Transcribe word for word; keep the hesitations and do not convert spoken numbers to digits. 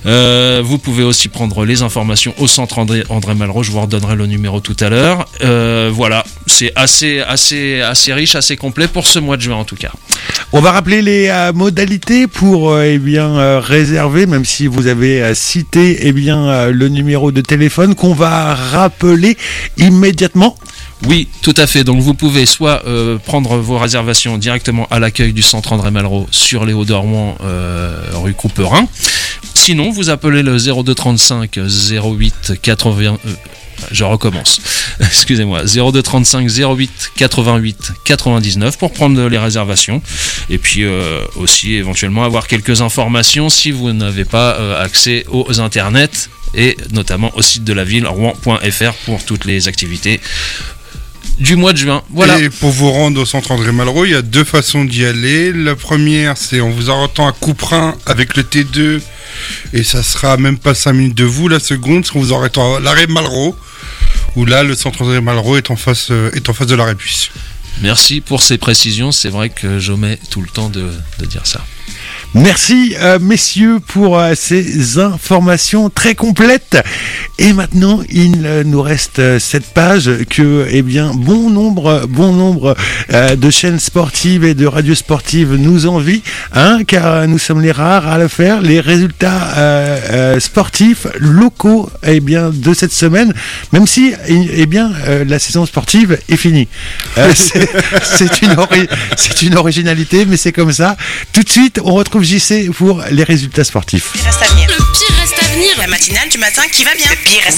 Euh, vous pouvez aussi prendre les informations au centre André, André Malraux, je vous redonnerai le numéro tout à l'heure. Euh, voilà, c'est assez, assez, assez riche, assez complet pour ce mois de juin en tout cas. On va rappeler les euh, modalités pour euh, eh bien, euh, réserver, même si vous avez euh, cité eh bien, euh, le numéro de téléphone qu'on va rappeler immédiatement. Oui, tout à fait. Donc vous pouvez soit euh, prendre vos réservations directement à l'accueil du centre André Malraux sur les Hauts de Rouen, euh, rue Couperin. Sinon, vous appelez le zéro deux trente-cinq zéro huit quatre-vingts... Euh, je recommence. Excusez-moi. zéro deux trente-cinq zéro huit quatre-vingt-huit quatre-vingt-dix-neuf pour prendre les réservations. Et puis euh, aussi éventuellement avoir quelques informations si vous n'avez pas euh, accès aux internets et notamment au site de la ville rouen point f r pour toutes les activités du mois de juin. Voilà. Et pour vous rendre au centre André Malraux, il y a deux façons d'y aller. La première, c'est on vous attend à Couperin avec le T deux et ça sera même pas cinq minutes de vous. La seconde, c'est qu'on vous attend à l'arrêt Malraux où là, le centre André Malraux est en face, euh, est en face de l'arrêt Puisse. Merci pour ces précisions. C'est vrai que j'omets tout le temps de, de dire ça. Merci euh, messieurs pour euh, ces informations très complètes. Et maintenant, il euh, nous reste euh, cette page que, eh bien, bon nombre, bon nombre euh, de chaînes sportives et de radios sportives nous envient, hein, car nous sommes les rares à le faire. Les résultats euh, euh, sportifs locaux, eh bien, de cette semaine, même si, eh bien, euh, la saison sportive est finie. Euh, c'est, c'est une ori- c'est une originalité, mais c'est comme ça. Tout de suite, on retrouve J C pour les résultats sportifs. Le pire reste à venir. Le pire reste à venir. La matinale du matin qui va bien. Le pire reste